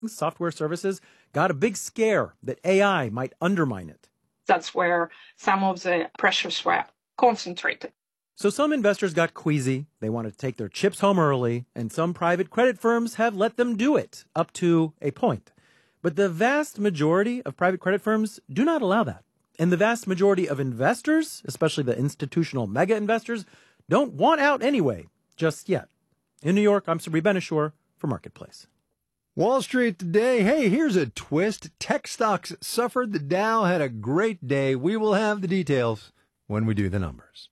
software services got a big scare that AI might undermine it. That's where some of the pressures were concentrated. So some investors got queasy. They wanted to take their chips home early, and some private credit firms have let them do it up to a point. But the vast majority of private credit firms do not allow that. And the vast majority of investors, especially the institutional mega investors, don't want out anyway, just yet. In New York, I'm Sabri Benishore for Marketplace. Wall Street today. Hey, here's a twist. Tech stocks suffered. The Dow had a great day. We will have the details when we do the numbers.